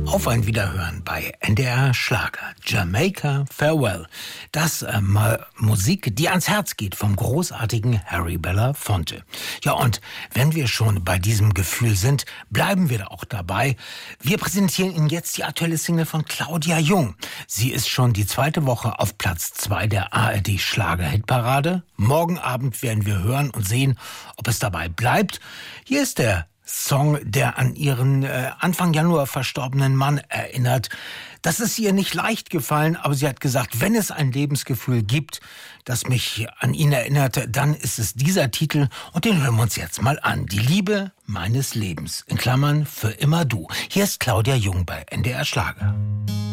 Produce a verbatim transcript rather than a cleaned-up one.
Auf ein Wiederhören bei N D R Schlager. Jamaica Farewell. Das äh, mal Musik, die ans Herz geht vom großartigen Harry Belafonte. Ja, und wenn wir schon bei diesem Gefühl sind, bleiben wir da auch dabei. Wir präsentieren Ihnen jetzt die aktuelle Single von Claudia Jung. Sie ist schon die zweite Woche auf Platz zwei der A R D Schlager-Hitparade. Morgen Abend werden wir hören und sehen, ob es dabei bleibt. Hier ist der Song, der an ihren äh, Anfang Januar verstorbenen Mann erinnert. Das ist ihr nicht leicht gefallen, aber sie hat gesagt, wenn es ein Lebensgefühl gibt, das mich an ihn erinnerte, dann ist es dieser Titel und den hören wir uns jetzt mal an. Die Liebe meines Lebens, in Klammern für immer du. Hier ist Claudia Jung bei N D R Schlager.